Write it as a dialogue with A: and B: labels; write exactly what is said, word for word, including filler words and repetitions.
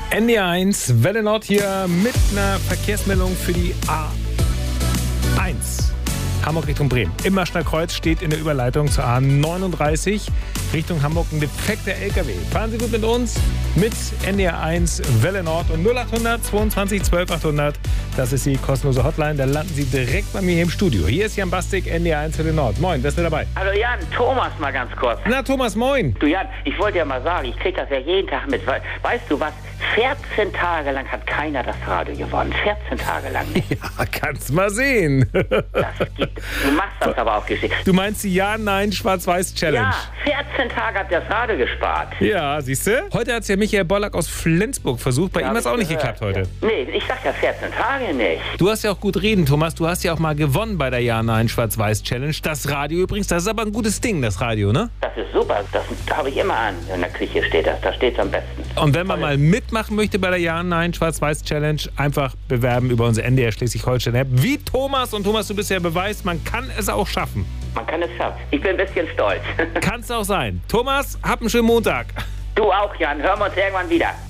A: N D R eins, Welle Nord hier mit einer Verkehrsmeldung für die A eins. Hamburg Richtung Bremen. Im Maschner Kreuz steht in der Überleitung zur A neununddreißig Richtung Hamburg ein defekter L K W. Fahren Sie gut mit uns mit N D R eins Welle Nord und null achthundert zweiundzwanzig zwölf achthundert. Das ist die kostenlose Hotline. Da landen Sie direkt bei mir hier im Studio. Hier ist Jan Bastik, N D R eins Welle Nord. Moin, wer ist denn dabei?
B: Hallo Jan, Thomas mal ganz kurz.
A: Na Thomas, moin.
B: Du Jan, ich wollte ja mal sagen, ich krieg das ja jeden Tag mit. Weißt du was? vierzehn Tage lang hat keiner das Radio gewonnen. vierzehn Tage lang nicht.
A: Ja, kannst mal sehen.
B: Das gibt, du machst das aber auch geschickt.
A: Du meinst die Ja-Nein-Schwarz-Weiß-Challenge?
B: Ja, vierzehn Tage hat das Radio gespart.
A: Ja, siehst du? Heute hat es ja Michael Bollack aus Flensburg versucht. Bei
B: Ja,
A: ihm hat es
B: hab
A: auch
B: ich
A: nicht
B: gehört.
A: geklappt heute.
B: Nee, ich sag ja vierzehn Tage nicht.
A: Du hast ja auch gut reden, Thomas. Du hast ja auch mal gewonnen bei der Ja-Nein-Schwarz-Weiß-Challenge. Das Radio übrigens, das ist aber ein gutes Ding, das Radio, ne?
B: Das ist super. Das habe ich immer an. In der Küche steht das. Da steht es am besten.
A: Und wenn man mal mitmachen möchte bei der Ja-Nein-Schwarz-Weiß-Challenge, einfach bewerben über unsere N D R Schleswig-Holstein-App. Wie Thomas. Und Thomas, du bist ja Beweis, man kann es auch schaffen.
B: Man kann es schaffen. Ich bin ein bisschen stolz.
A: Kann's auch sein. Thomas, hab einen schönen Montag.
B: Du auch, Jan. Hören wir uns irgendwann wieder.